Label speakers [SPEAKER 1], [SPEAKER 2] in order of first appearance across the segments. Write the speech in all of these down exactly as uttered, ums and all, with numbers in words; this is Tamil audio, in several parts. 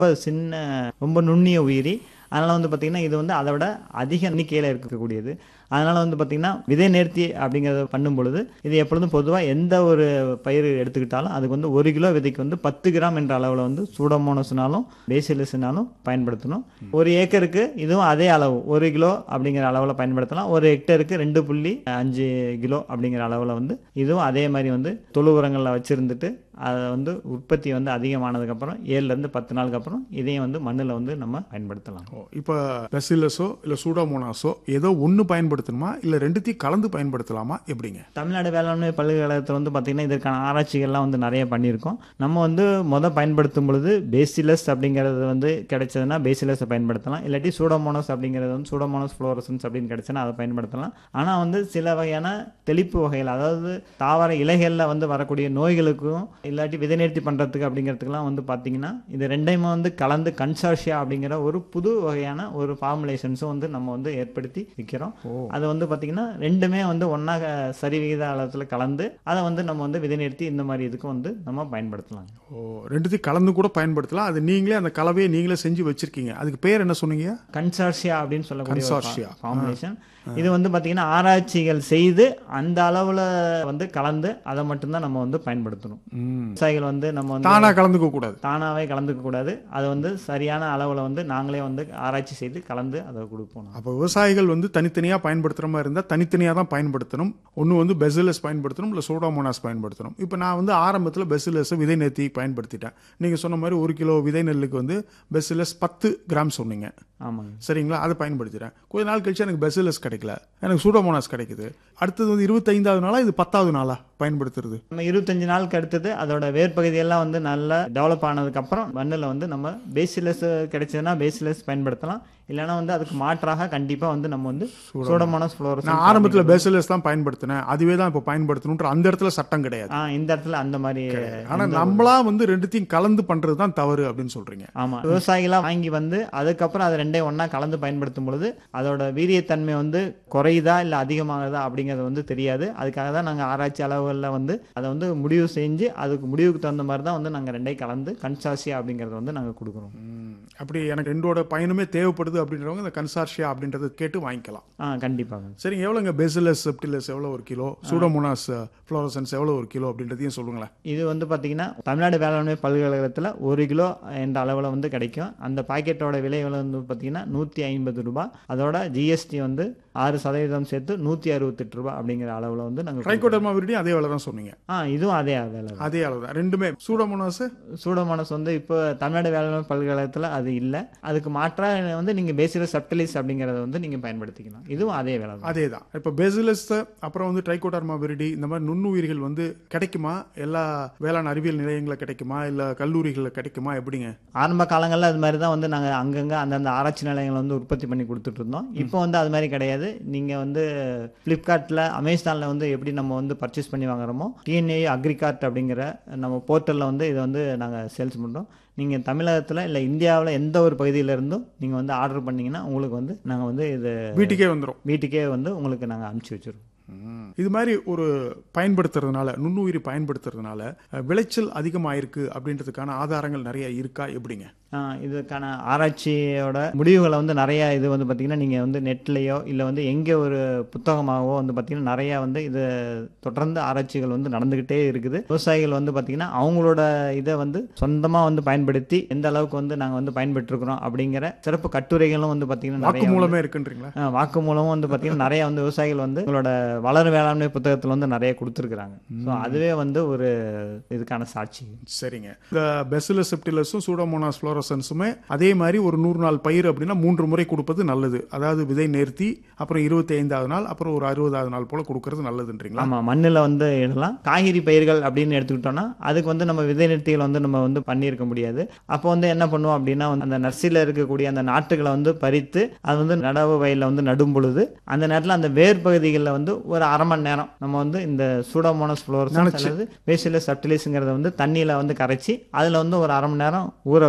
[SPEAKER 1] ரொம்ப சின்ன ரொம்ப நுண்ணிய உயிரி. அதனால் வந்து பார்த்திங்கன்னா இது வந்து அதை விட அதிக எண்ணிக்கையில் இருக்கக்கூடியது. அதனால் வந்து பார்த்திங்கன்னா விதை நேர்த்தி அப்படிங்கிறத பண்ணும் பொழுது இது எப்பொழுதும் பொதுவாக எந்த ஒரு பயிர் எடுத்துக்கிட்டாலும் அதுக்கு வந்து ஒரு கிலோ விதைக்கு வந்து பத்து கிராம் என்ற அளவில் வந்து சூடோமோனஸ்னாலும் பேசிலஸ்னாலும் பயன்படுத்தணும். ஒரு ஏக்கருக்கு இதுவும் அதே அளவு ஒரு கிலோ அப்படிங்கிற அளவில் பயன்படுத்தலாம். ஒரு ஹெக்டருக்கு ரெண்டு புள்ளி அஞ்சு கிலோ அப்படிங்கிற அளவில் வந்து இதுவும் அதே மாதிரி வந்து தொழு உரங்களில் வச்சுருந்துட்டு அதை வந்து உற்பத்தி வந்து அதிகமானதுக்கப்புறம் ஏழுலேருந்து பத்து நாளுக்கு அப்புறம் இதையும் வந்து மண்ணில் வந்து நம்ம பயன்படுத்தலாம்.
[SPEAKER 2] இப்போ பெசிலஸோ இல்லை சூடோமோனாஸோ ஏதோ ஒன்று பயன்படுத்தணுமா இல்லை ரெண்டுத்தையும் கலந்து பயன்படுத்தலாமா எப்படிங்க?
[SPEAKER 1] தமிழ்நாடு வேளாண்மை பல்கலைக்கழகத்தில் வந்து பார்த்திங்கன்னா இதற்கான ஆராய்ச்சிகள்லாம் வந்து நிறைய பண்ணியிருக்கோம். நம்ம வந்து மொதல் பயன்படுத்தும் பொழுது பேசிலஸ் அப்படிங்கிறது வந்து கிடைச்சதுன்னா பேசிலஸை பயன்படுத்தலாம். இல்லாட்டி சூடோமோனாஸ் அப்படிங்கிறது வந்து சூடோமோனாஸ் ஃப்ளோரசன்ஸ் அப்படின்னு கிடைச்சுன்னா அதை பயன்படுத்தலாம். ஆனால் வந்து சில வகையான தெளிப்பு வகைகள், அதாவது தாவர இலைகளில் வந்து வரக்கூடிய நோய்களுக்கும் இல்லாட்டி விதை நேர்த்தி பண்ணுறதுக்கு அப்படிங்கிறதுக்கெல்லாம் வந்து பார்த்தீங்கன்னா இது ரெண்டையுமே வந்து கலந்து கன்சார்ஷியா அப்படிங்கிற ஒரு புது வகையான ஒரு ஃபார்முலேஷன்ஸும் வந்து நம்ம வந்து ஏற்படுத்தி விற்கிறோம். அது வந்து பார்த்தீங்கன்னா ரெண்டுமே வந்து ஒன்றா சரி விகித அளத்தில் கலந்து அதை வந்து நம்ம வந்து விதை நேர்த்தி இந்த மாதிரி இதுக்கும் வந்து நம்ம பயன்படுத்தலாம்.
[SPEAKER 2] ஓ, ரெண்டுத்தையும் கலந்து கூட பயன்படுத்தலாம். அது நீங்களே அந்த கலவையை நீங்களே செஞ்சு வச்சிருக்கீங்க. அதுக்கு பேர் என்ன சொன்னீங்க?
[SPEAKER 1] கன்சார்ஷியா அப்படின்னு சொல்லக்கூடிய
[SPEAKER 2] கன்சார்ஷியா
[SPEAKER 1] ஃபார்முலேஷன். இது வந்து பார்த்தீங்கன்னா ஆராய்ச்சிகள் செய்து அந்த அளவில் வந்து கலந்து அதை மட்டும்தான் நம்ம வந்து பயன்படுத்தணும். விவசாயிகள் வந்து நம்ம வந்து
[SPEAKER 2] தானாக கலந்துக்க கூடாது,
[SPEAKER 1] தானாகவே கலந்துக்க கூடாது. அதை வந்து சரியான அளவில் வந்து நாங்களே வந்து ஆராய்ச்சி செய்து கலந்து அதை கொடுப்போம்.
[SPEAKER 2] அப்போ விவசாயிகள் வந்து தனித்தனியாக பயன்படுத்துகிற மாதிரி இருந்தால் தனித்தனியாக தான் பயன்படுத்தணும். ஒன்று வந்து பெசிலஸ் பயன்படுத்தணும், இல்லை சூடோமோனாஸ் பயன்படுத்தணும். இப்போ நான் வந்து ஆரம்பத்தில் பெசிலஸை விதை நேர்த்தி பயன்படுத்திட்டேன். நீங்கள் சொன்ன மாதிரி ஒரு கிலோ விதை நெல்லுக்கு வந்து பெசிலஸ் பத்து கிராம் சொன்னீங்க.
[SPEAKER 1] ஆமாங்க,
[SPEAKER 2] சரிங்களா? அதை பயன்படுத்திட்டேன். கொஞ்ச நாள் கழிச்சு எனக்கு பெசிலஸ் கிடைக்கல, எனக்கு சூடோமோனாஸ் கிடைக்குது. அடுத்தது வந்து இருபத்தைந்தாவது நாளா இது பத்தாவது நாளா பயன்படுத்துறது?
[SPEAKER 1] நம்ம இருபத்தஞ்சு நாளுக்கு அடுத்தது அதோட வேர்பகுதியெல்லாம் வந்து நல்லா டெவலப் ஆனதுக்கப்புறம் மண்ணில் வந்து நம்ம பேசிலஸ் கிடைச்சதுன்னா பேசிலஸ் பயன்படுத்தலாம். இல்லைன்னா வந்து அதுக்கு மாற்றாக கண்டிப்பாக வந்து நம்ம வந்து சூடோமோனாஸ் ஃப்ளோரசன்ஸ்.
[SPEAKER 2] நான் ஆரம்பத்தில் பேசிலஸ் தான் பயன்படுத்தினேன், அதுவே தான் இப்போ பயன்படுத்தணுன்ற அந்த இடத்துல சட்டம் கிடையாது.
[SPEAKER 1] ஆ இந்த இடத்துல அந்த மாதிரி.
[SPEAKER 2] ஆனால் நம்மளா வந்து ரெண்டுத்தையும் கலந்து பண்ணுறது தான் தவறு அப்படின்னு சொல்கிறீங்க.
[SPEAKER 1] ஆமாம், விவசாயிகளாக வாங்கி வந்து அதுக்கப்புறம் அதை ரெண்டையும் ஒன்றா கலந்து பயன்படுத்தும் பொழுது அதோட வீரியத்தன்மை வந்து குறையுதா இல்லை அதிகமாகுதா அப்படிங்கிறது வந்து தெரியாது. அதுக்காக தான் நாங்கள் ஆராய்ச்சி அளவுகளில் வந்து அதை வந்து முடிவு செஞ்சு அதுக்கு முடிவுக்கு தகுந்த மாதிரி தான் வந்து நாங்கள் ரெண்டையும் கலந்து கன்சார்ஷியா அப்படிங்கிறத வந்து நாங்கள் கொடுக்குறோம்.
[SPEAKER 2] அப்படி எனக்கு ரெண்டோட பயனுமே தேவைப்படுது அப்படின்றவங்க இந்த கன்சார்ஷியா அப்படின்றத கேட்டு வாங்கிக்கலாம்.
[SPEAKER 1] ஆ கண்டிப்பாக.
[SPEAKER 2] சரிங்க, எவ்வளோங்க பேசிலஸ் செப்டிலஸ் எவ்வளோ ஒரு கிலோ, சூடோமோனாஸ் ஃப்ளோரசன்ஸ் எவ்வளோ ஒரு கிலோ அப்படின்றதையும் சொல்லுங்களேன்.
[SPEAKER 1] இது வந்து பார்த்தீங்கன்னா தமிழ்நாடு வேளாண்மை பல்கலைக்கழகத்தில் ஒரு கிலோ என்ற அளவில் வந்து கிடைக்கும். அந்த பாக்கெட்டோட விலை வந்து பார்த்தீங்கன்னா நூற்றி ஐம்பது ரூபாய். அதோட ஜிஎஸ்டி வந்து ஆறு சதவீதம் சேர்த்து நூற்றி அறுபத்தெட்டு ரூபாய் அப்படிங்கிற அளவில் வந்து நாங்கள்.
[SPEAKER 2] ட்ரைகோடர்மா விரிடி அதே வேலை தான் சொன்னீங்க?
[SPEAKER 1] ஆ இதுவும் அதே வேலை,
[SPEAKER 2] அதே அளவு தான் ரெண்டுமே. சூடோமோனாஸ்
[SPEAKER 1] சூடோமோனாஸ் வந்து இப்போ தமிழ்நாடு வேளாண்மை பல்கலைக்கழகத்தில் அது இல்லை. அதுக்கு மாற்றாக வந்து நீங்கள் பேசிலஸ் சப்டிலிஸ் அப்படிங்கிறத வந்து நீங்கள் பயன்படுத்திக்கலாம். இதுவும் அதே வேலை தான்.
[SPEAKER 2] அதே தான். இப்போ பேசிலஸ் அப்புறம் வந்து ட்ரைகோடர்மா விரிடி இந்த மாதிரி நுண்ணுயிர்கள் வந்து கிடைக்குமா? எல்லா வேளாண் அறிவியல் நிலையங்களில் கிடைக்குமா இல்லை கல்லூரிகளில் கிடைக்குமா? எப்படிங்க?
[SPEAKER 1] ஆரம்ப காலங்களில் அது மாதிரி தான் வந்து நாங்கள் அங்கங்கே அந்தந்த ஆராய்ச்சி நிலையங்களை வந்து உற்பத்தி பண்ணி கொடுத்துட்டு இருந்தோம். இப்போ வந்து அது மாதிரி கிடையாது. நீங்கள் வந்து ஃப்ளிப்கார்ட்டில் அமேசானில் வந்து எப்படி நம்ம வந்து பர்ச்சேஸ் பண்ணி வாங்குறோமோ டிஎன்ஏ அக்ரிகார்ட் அப்படிங்கிற நம்ம போர்ட்டலில் வந்து இதை வந்து நாங்கள் சேல்ஸ் பண்ணுறோம். நீங்கள் தமிழகத்தில் இல்லை இந்தியாவில் எந்த ஒரு பகுதியிலேருந்தும் நீங்கள் வந்து ஆர்டர் பண்ணிங்கன்னா உங்களுக்கு வந்து நாங்கள் வந்து இது
[SPEAKER 2] வீட்டுக்கே வந்துடும்.
[SPEAKER 1] வீட்டுக்கே வந்து உங்களுக்கு நாங்கள் அனுப்பிச்சி வச்சுருவோம்.
[SPEAKER 2] இது மாதிரி ஒரு பயன்படுத்துறதுனால நுண்ணுயிரி பயன்படுத்துறதுனால விளைச்சல் அதிகமாயிருக்கு அப்படின்றதுக்கான ஆதாரங்கள் நிறைய இருக்கா? எப்படிங்க?
[SPEAKER 1] இதுக்கான ஆராய்ச்சியோட முடிவுகளை வந்து நிறையா இது வந்து பார்த்திங்கன்னா நீங்கள் வந்து நெட்லேயோ இல்லை வந்து எங்கே ஒரு புத்தகமாகவோ வந்து பார்த்திங்கன்னா நிறையா வந்து இது தொடர்ந்து ஆராய்ச்சிகள் வந்து நடந்துக்கிட்டே இருக்குது. விவசாயிகள் வந்து பார்த்திங்கன்னா அவங்களோட இதை வந்து சொந்தமாக வந்து பயன்படுத்தி எந்த அளவுக்கு வந்து நாங்கள் வந்து பயன்பெற்றிருக்கிறோம் அப்படிங்கிற சிறப்பு கட்டுரைகளும் வந்து பார்த்திங்கன்னா
[SPEAKER 2] வாக்கு மூலமே இருக்குன்றீங்களா?
[SPEAKER 1] வாக்கு மூலமும் வந்து பார்த்திங்கன்னா நிறையா வந்து விவசாயிகள் வந்து உங்களோட வளரும் வேளாண்மை புத்தகத்தில் வந்து நிறைய கொடுத்துருக்குறாங்க. ஸோ அதுவே வந்து ஒரு இதுக்கான சாட்சி.
[SPEAKER 2] சரிங்க, இந்த பெசிலஸ் செப்டிலஸும் சூடோமோனாஸ் ஃப்ளோரசன்ஸுமே அதே மாதிரி ஒரு நூறு நாள் பயிர் அப்படின்னா மூன்று முறை கொடுப்பது நல்லது. அதாவது விதை நேர்த்தி, அப்புறம் இருபத்தி ஐந்தாவது நாள், அப்புறம் ஒரு அறுபதாவது நாள் போல கொடுக்கறது நல்லதுன்றீங்களா?
[SPEAKER 1] ஆமாம், மண்ணில் வந்து இடலாம். காய்கறி பயிர்கள் அப்படின்னு எடுத்துக்கிட்டோம்னா அதுக்கு வந்து நம்ம விதை நேர்த்திகள் வந்து நம்ம வந்து பண்ணியிருக்க முடியாது. அப்போ வந்து என்ன பண்ணுவோம் அப்படின்னா அந்த நர்சரியில் இருக்கக்கூடிய அந்த நாட்டுகளை வந்து பறித்து அது வந்து நடவு வயலில் வந்து நடும் பொழுது அந்த நேரத்தில் அந்த வேர் பகுதிகளில் வந்து ஒரு அரை மணி நேரம் நம்ம வந்து இந்த சூடோமோனாஸ் ஃப்ளோரசன்ஸ் அல்லது பேசிலஸ் சப்டிலிஸ்ங்கிறத வந்து தண்ணியில் வந்து கரைச்சி அதில் வந்து ஒரு அரை மணி நேரம் ஊற வச்சிருந்துட்டு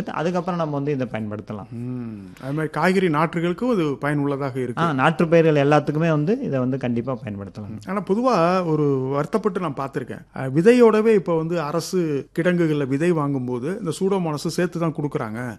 [SPEAKER 1] பார்த்துட்டு அதுக்கப்புறம் நம்ம வந்து இதை பயன்படுத்தலாம்.
[SPEAKER 2] ம். அது மாதிரி காய்கறி நாற்றுகளுக்கும் இது பயனுள்ளதாக இருக்கு.
[SPEAKER 1] ஆ நாற்று பயிர்கள் எல்லாத்துக்குமே வந்து இதை வந்து கண்டிப்பாக பயன்படுத்தலாம்.
[SPEAKER 2] ஆனா பொதுவா ஒரு வருத்தப்பட்டு நான் பார்த்திருக்கேன். அஹ், விதையோடவே இப்ப வந்து அரசு கிடங்குகள்ல விதை வாங்கும்போது இந்த சூடோமோனாஸ் சேர்த்து தான் கொடுக்குறாங்க.